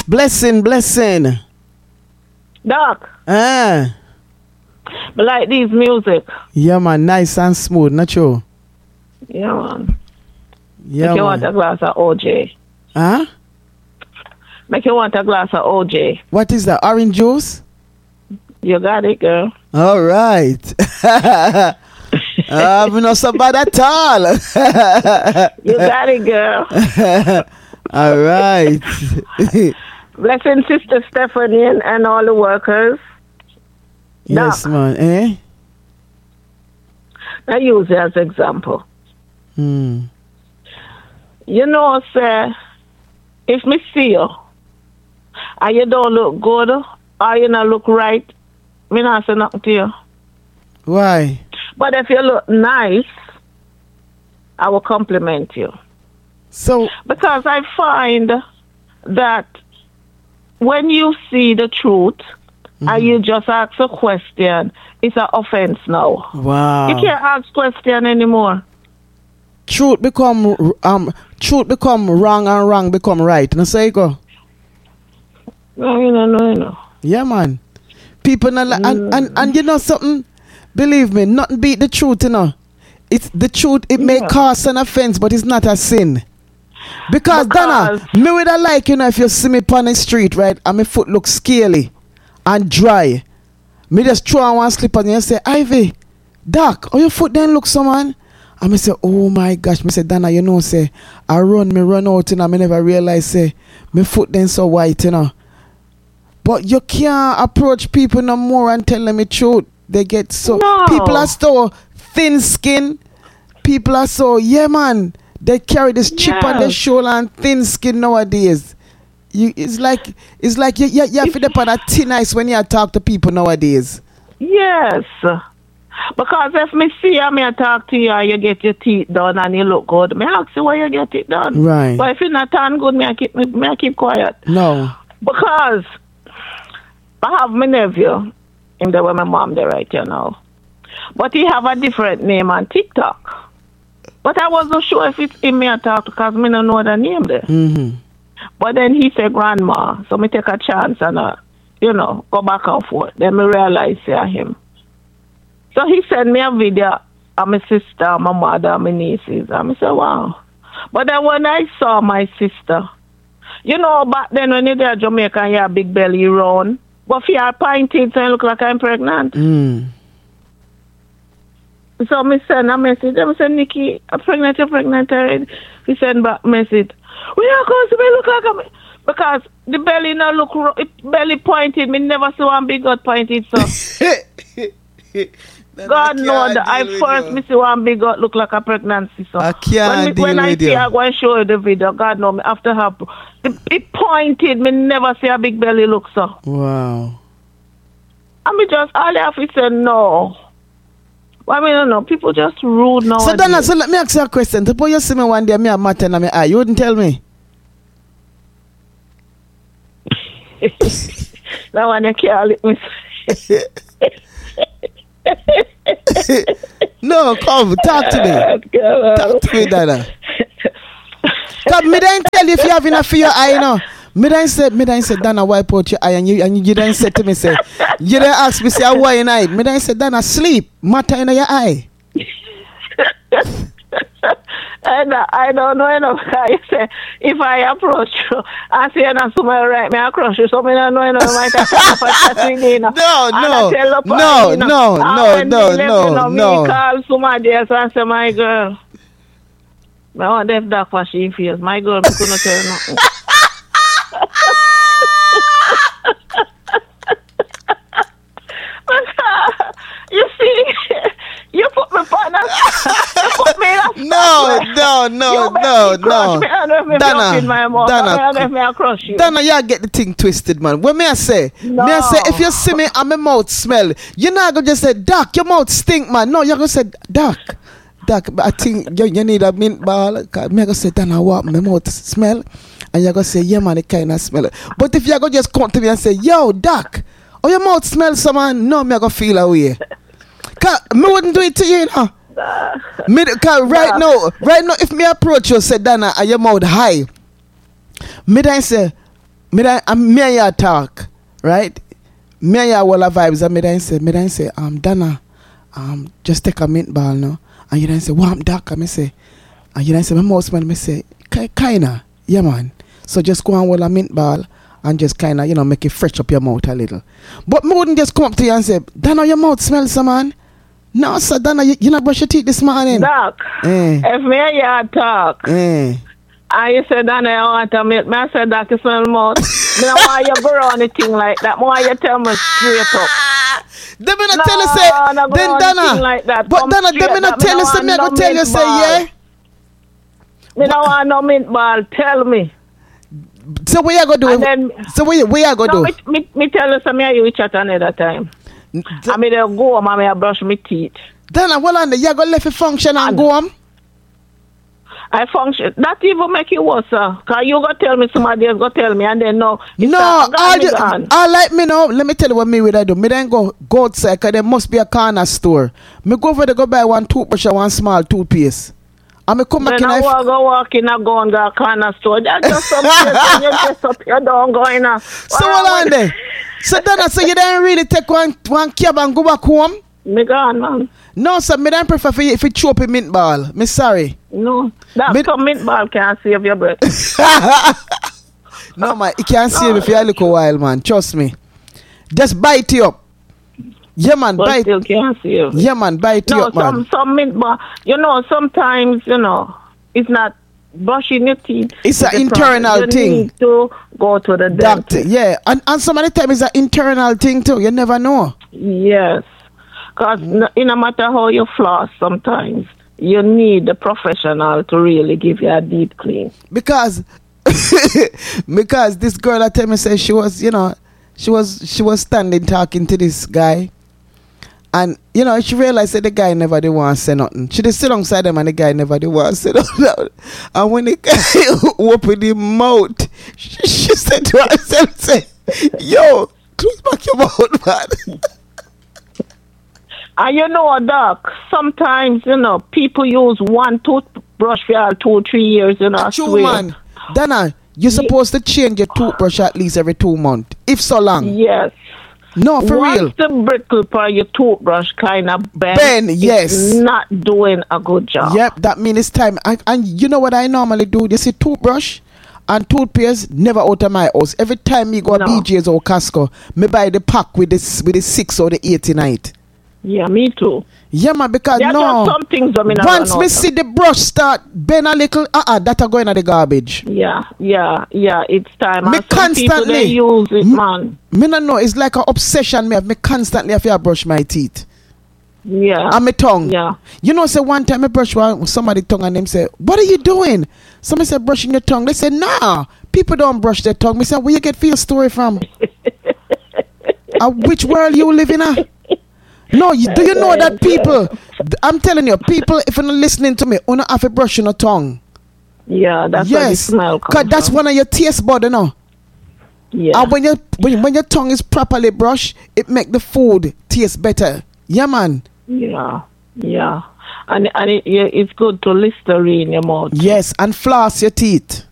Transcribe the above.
Blessing. Doc. I like these music. Yeah, man. Nice and smooth, not true? Yeah, man. Yeah, Make you want a glass of OJ. Huh? Make you want a glass of OJ. What is that? Orange juice? You got it, girl. All right. I'm not so bad at all. You got it, girl. All right. Blessing Sister Stephanie and all the workers. Yes, Doc, man. I use it as example. You know, sir, if me see you and you don't look good or you don't look right, me not say nothing to you. Why? But if you look nice, I will compliment you. So, because I find that when you see the truth and you just ask a question, it's an offense now. Wow. You can't ask question anymore. Truth become wrong and wrong become right. No say go. No. Yeah, man. People not like, and you know something? Believe me, nothing beat the truth, you know. It's the truth. It may cause an offense, but it's not a sin. Because Donna, me would have like, you know, if you see me on the street, right, and my foot looks scaly and dry, me just throw on one slipper and you say, Ivy, Doc, how your foot then look so, man? And me say, oh my gosh, me say, Donna, you know, say, I run out, you know, me never realize, say, my foot then so white, you know. But you can't approach people no more and tell them the truth. They get so... No. People are so thin skin. People are so... Yeah, man. They carry this chip on their shoulder and thin skin nowadays. It's like you have to depend on thin ice when you talk to people nowadays. Yes. Because if me see you, me talk to you and you get your teeth done and you look good, me ask you why you get it done. Right. But if you're not done good, me I keep quiet. No. Because I have my nephew, in the way my mom there right here now. But he have a different name on TikTok. But I wasn't sure if it's him me I talk because me don't know the name there. Mm-hmm. But then he said grandma, so me take a chance and go back and forth. Then me realize it's him. So he sent me a video of my sister, my mother, my nieces. And I said, wow. But then when I saw my sister, you know, back then when you're there in Jamaica and you have big belly round, but if you are pointed, so I look like I'm pregnant. So I send a message. I said, Nikki, I'm pregnant, you're pregnant already. He sent back message. We are going to be look like I'm... Because the belly now look... belly pointed. Me never saw one big gut pointed, so... God knows that I first me see one big gut look like a pregnancy, so... I can't deal when I with see you. I go and show you the video, God know me after her... It pointed. Me never see a big belly look, so... Wow. And me just... All I have to say, no... I mean, I don't know. People just rude now. So, Donna, so let me ask you a question. Suppose you see me one day, me have matter in my eye. You wouldn't tell me? That one you can't let me say. No, come, talk to me. Talk to me, Donna. Because me don't tell you if you have enough for your eye, you know. Me don't say, Donna, wipe out your eye, and you don't say to me, say, you don't ask me, say, why in eye? Me don't say, Donna, sleep, matter in your eye. I don't know enough. I say, if I approach you, I say, and somebody right me across you, so I don't know enough. I might have No. Call somebody else and say, my girl. I want them dark for she feels. My girl, I couldn't tell you nothing. You see, you put me on a... You put me in a... No. Donna, you get the thing twisted, man. What may I say? No. May I say, if you see me and my mouth smell, you're not going to just say, Doc, your mouth stink, man. No, you're going to say, Doc, I think you need a mint ball. I'm going to say, Donna, what my mouth smell? And you're going to say, yeah, man, it kind of smell it. But if you're going to just come to me and say, yo, Doc, oh, your mouth smells, so man, no, I'm going to feel away. Cause me wouldn't do it to you, you know. Cause right now, if me approach you, say, Donna, and your mouth high, me then say, me and you talk, right? Me and you all the vibes, and me then say, Dana, just take a mint ball now. And you then say, what I'm dark? And me say, and you then say, my mouse man, me say, kinda, yeah man. So just go and roll a mint ball and just kinda, make it fresh up your mouth a little. But me wouldn't just come up to you and say, Dana, your mouth smells, man. No, sir, Dana, you not brush your teeth this morning. Doc, if me and you talk, and you say, Dana, I want a milk, I say, Doc, you smell mouth. Me don't want you go on anything like that. More you tell me straight up. They me not tell you say, then Dana, like that. But Dana, they me not tell you say, me go tell you say, yeah. Me don't want no mint ball. Tell me. So what you go do? So what you go do? Me tell you something. You chat another time. I mean, I go home and I brush my teeth. Dana, well on the you go left it function and go home. I function. That even make it worse, sir. Cause you go tell me somebody else go tell me and then no. I like me now. Let me tell you what me would I do. Me then go outside cause there must be a corner store. Me go over there go buy one toothbrush and one small toothpaste. And me come back then in go walk in a go and go a corner store. That's just some place and you just up your don't go in a. So what on there? So Dana, so you don't really take one cab and go back home? Me gone, man. No, sir, me don't prefer for you if you chew up a mint ball. Me sorry. No, some mint ball can't save your breath. No, man, it can't save it for a little while, man. Trust me. Just bite you up. Yeah, man, but bite. Still can't save. Yeah, man, bite you up, man. Some mint ball, sometimes, it's not brushing your teeth. It's an internal thing. You need to go to the doctor. Yeah, and some of the time it's an internal thing too. You never know. Yes. Because no matter how you floss, sometimes you need the professional to really give you a deep clean. Because this girl that tell me said she was standing talking to this guy, and she realized that the guy never did want to say nothing. She just sit alongside him and the guy never did want to say nothing. And when the guy opened his mouth, she said to herself, "Say, yo, close back your mouth, man." And Doc, sometimes, people use one toothbrush for 2-3 years, True, man. Dana, you're supposed to change your toothbrush at least every 2 months, if so long. Yes. No, for real. Once the brittle part of your toothbrush kind of bend, yes. It's not doing a good job. Yep, that means it's time. And you know what I normally do? You see, toothbrush and toothpaste never out of my house. Every time me go to BJ's or Costco, me buy the pack with the 6 or the 8 in it. Yeah, me too. Yeah, man, because some things once me see the brush start bend a little, that are going to the garbage. Yeah, it's time. Me constantly they use it, man. Me no know, it's like an obsession. Me constantly have to brush my teeth. Yeah. And my tongue. Yeah. Say one time I brush somebody's tongue and them say, "What are you doing?" Somebody said, "Brushing your tongue." They said, "Nah, people don't brush their tongue." Me say, "Where you get your story from?" Which world you live in? No, do you know that people, I'm telling you, people, if you're not listening to me, you don't have to brush your tongue. Yeah, that's where the smell comes from. That's one of your taste buds, Yeah. And when your tongue is properly brushed, it make the food taste better. Yeah, man. Yeah. And it's good to Listerine in your mouth. Yes, and floss your teeth.